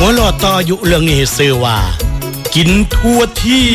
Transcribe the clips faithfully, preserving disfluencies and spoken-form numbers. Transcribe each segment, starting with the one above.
หัวหลอดต่ออายุเรื่องนี้ชื่อว่ากินทั่วที่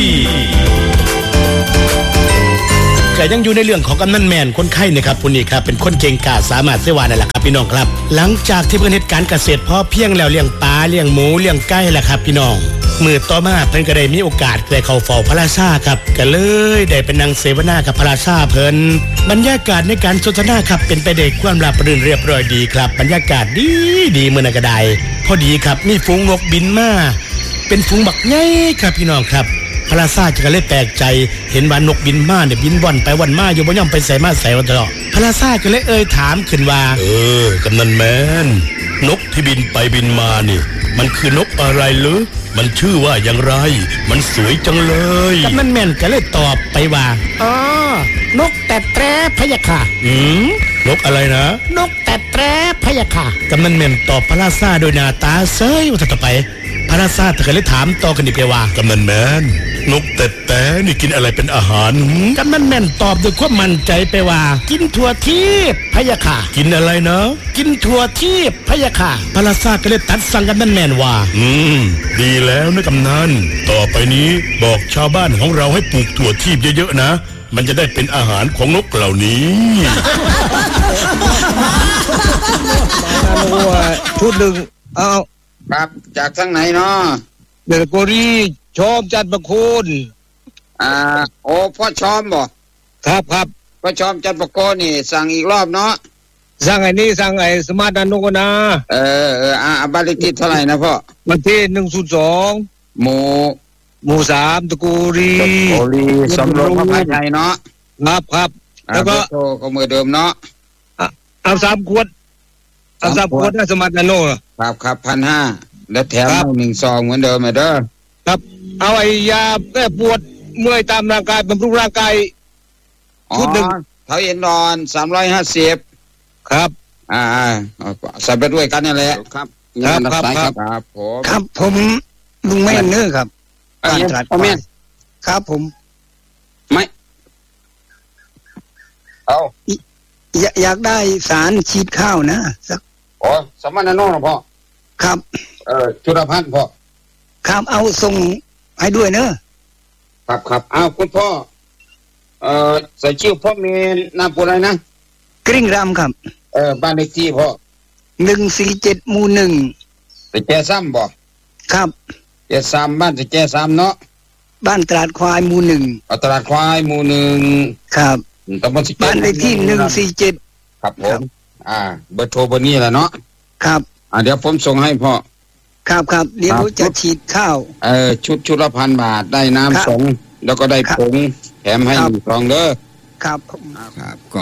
ก็ยังอยู่ในเรื่องของกำนันแมนคนไข้นะครับผู้นี้ครับเป็นคนเก่งกาจสามารถเสวานั่นแหละครับพี่น้องครับหลังจากที่เพิ่นเฮ็ดการเกษตรพอเพียงแล้วเลี้ยงปลาเลี้ยงหมูเลี้ยงไก่แหละครับพี่น้องมื้อต่อมาเพิ่นก็ได้มีโอกาสได้เข้าเฝ้าพระราชาครับก็เลยได้ไปนั่งเสวนากับพระราชาเพิ่นบรรยากาศในการสนทนาครับเป็นไปด้วยความราบรื่นเรียบร้อยดีครับบรรยากาศดีดีมื้อนั้นก็ได้พอดีครับมีฝูงนกบินมาเป็นฝูงบักใหญ่ครับพี่น้องครับพระราชาจะก็เลยแปลกใจเห็นว่านกบินมาเนี่ยบินว่อนไปว่อนมาอยู่บ่ยอมไปใส่มาใส่วันตลอดพระราชาก็เลยเอ่ยถามขึ้นว่าเออกำนันแมนนกที่บินไปบินมานี่มันคือนกอะไรหรือมันชื่อว่าอย่างไรมันสวยจังเลยกำนันแมนก็เลยตอบไปว่าอ๋อนกแต่แตรพะยะค่ะอืมนกอะไรนะนกแต่แตรพะยะค่ะกำนันแมนตอบพระราชาโดยหน้าตาเซ้ยว่าต่อไปพระราชาก็เลยถามต่อกันอีกไปว่ากำนันแมนนกแต่แต่นี่กินอะไรเป็นอาหารกำนันแมนตอบด้วยความมั่นใจไปว่ากินถั่วทิพย์พะยะค่ะกินอะไรนะกินถั่วทิพย์พะยะค่ะพระราชาก็เลยตัดสั่งกำนันแมนว่าอืมดีแล้วนะกำนันต่อไปนี้บอกชาวบ้านของเราให้ปลูกถั่วทิพย์เยอะๆนะมันจะได้เป็นอาหารของนกเหล่านี้ชุดหนึ่งเอาครับจากทางไหนเนาะเดลโกรีชอบจัดประคุณอ่าโอ้พ่อชอมบ่ครับครับพ่อชอมจัดประโกนี่สั่งอีกรอบเนาะสั่งไอ้นี่สั่งไอ้สมาร์ทนันโนกนะเออเอออ่าบ้านเลขที่เท่าไหร่นะพ่อวันที่หนึ่งศูนย์สองหมู่หมู่สามตะกูรีตะกูรีสำโรงพระพายใหญ่เนาะครับครับแล้วก็โทรก็มือเดิมเนาะเอาสามขวดเอาสามขวดนะสมาร์ทนันโนครับครับพันห้าแล้วแถมหนึ่งซองเหมือนเดิมเด้อครับเอาไอ้ยาแก้ปวดเมื่อยตามร่างกายบำรุงร่างกายชุดหนึ่งเท้าเอ็นนอนสามร้อยห้าสิบครับอ่าใส่ไปด้วยกันนี่แหละครับครับครับครับผมครับผมลุงแม่นเนื้อครับการตรัสพ่อแม่ครับผมไม่เอาอยากได้สารฉีดข้าวนะสักโอ้สมานโนนะพ่อครับเออจุลพันธ์พ่อครับเอาส่งให้ด้วยเนอะครับครับเอาคุณพ่อเอ่อใส่ชื่อพ่อเมนนามปุอะไรนะกริ่งรำครับเออบ้านเลขที่พ่อหนึ่งสี่เจ็ดหมู่หนึ่งแต่แจซ้ำบ่ครับแจซ้ำบ้านแต่แจซ้ำเนาะบ้านตลาดควายหมู่หนึ่งตลาดควายหมู่หนึ่งครับตำบลสิบ้านเลขที่หนึ่งสี่เจ็ดครับผมอ่าเบอร์โทรเบอร์นี้แหละเนาะครับอ่าเดี๋ยวผมส่งให้พ่อครับครับเดี๋ยวจะฉีดข้าวเออชุดชุดละพันบาทได้น้ำสงแล้วก็ได้ผงแถมให้อีกซองเด้อครับครับก็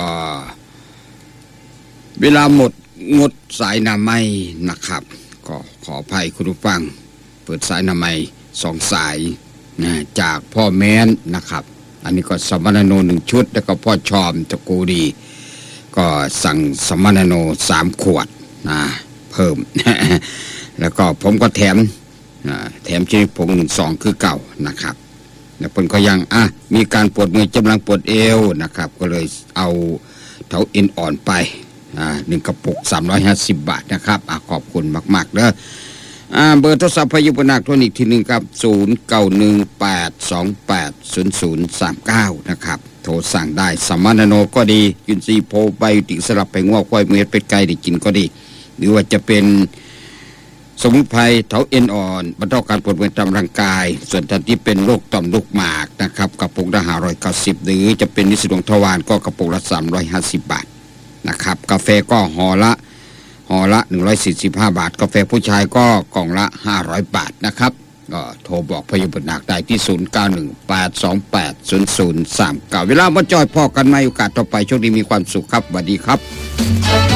เวลาหมดงดสายน้ำไม้นะครับก็ขออภัยคุณผู้ฟังเปิดสายน้ำไม้สองสายนะจากพ่อแม้นนะครับอันนี้ก็สมณโนหนึ่งชุดแล้วก็พ่อชอมตะกูดีก็สั่งสมณโนสามขวดนะเพิ่ม แล้วก็ผมก็แถมแถมชนิดผงหนึ่งสองคือเก่านะครับแล้วผมก็ยังอ่ะมีการปวดมือกำลังปวดเอวนะครับก็เลยเอาเถาเอ็นอ่อนไปอ่าหนึ่งกระปุกสามร้อยห้าสิบบาทนะครับอ่ะขอบคุณมากๆเด้ออ่าเบอร์โทรศัพท์พยุพนักโทรอีกทีหนึ่งครับศูนย์เก้าหนึ่งแปดสองแปดศูนย์ศูนย์สามเก้านะครับโทรสั่งได้สมานโนก็ดียุนซีโพไบโอติกสลับไปงอกควายเมือเป็ดไก่ได้กินก็ดีหรือว่าจะเป็นสมุนไพรเถาเอ็นอ่อนบรรเทาการปวดเมื่อยตามร่างกายส่วนท่านที่เป็นโรคต่อมลูกหมากนะครับกระปุกละห้าร้อยเก้าสิบหรือจะเป็นนิสดวงทวารก็กระปุกละสามร้อยห้าสิบบาทนะครับกาแฟก็ห่อละห่อละหนึ่งร้อยสี่สิบห้าบาทกาแฟผู้ชายก็กล่องละห้าร้อยบาทนะครับก็โทรบอกพยาบาลหนักได้ที่ศูนย์เก้าหนึ่งแปดสองแปดศูนย์ศูนย์สามเก้าเวลามาจอยพ่อกันใหม่โอกาสต่อไปโชคดีมีความสุขครับสวัสดีครับ